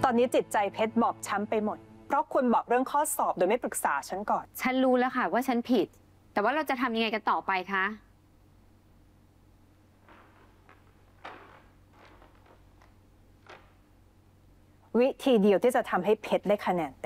ตอนนี้จิตใจเพชรบอบช้ำไปหมดเพราะคุณบอกเรื่องข้อสอบโดยไม่ปรึกษาฉันก่อนฉันรู้แล้วค่ะว่าฉันผิดแต่ว่าเราจะทำยังไงกันต่อไปคะวิธีเดียวที่จะทำให้เพชรได้คะแนน